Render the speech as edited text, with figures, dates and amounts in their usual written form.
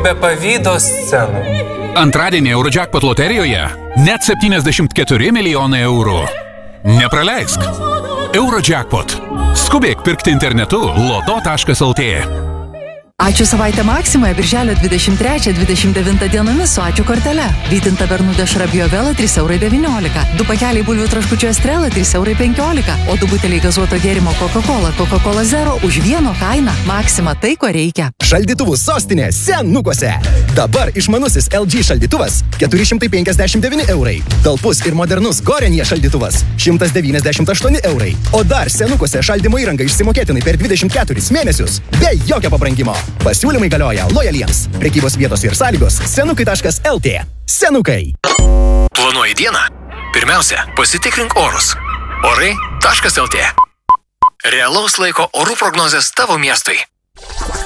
be pavydo scenų. Antradienį Eurojackpot loterijoje net 74 milijonai eurų. Nepraleisk. Eurojackpot. Skubėk pirkti internetu loto.lt. Ačiū savaitę Maksimoje birželio 23-29 dienomis su ačiū kortele. Vytinta Bernų dešra Biovela 3,19 €. 2 pakeliai bulvių traškučių Estrela 3,15 €. O 2 buteliai gazuoto gėrimo Coca-Cola Zero už vieno kainą. Maksima tai, ko reikia. Šaldytuvų sostinė Senukuose. Dabar išmanusis LG šaldytuvas 459 €. Talpus ir modernus Gorenje šaldytuvas 198 €. O dar Senukuose šaldymo įranga išsimokėtinai per 24 mėnesius be jokio pabrangimo. Pasiūlymai galioja lojaliems. Prekybos vietos ir sąlygos senukai.lt. Senukai. Planuoji dieną? Pirmiausia, pasitikrink orus. Orai.lt. Realaus laiko orų prognozės tavo miestui.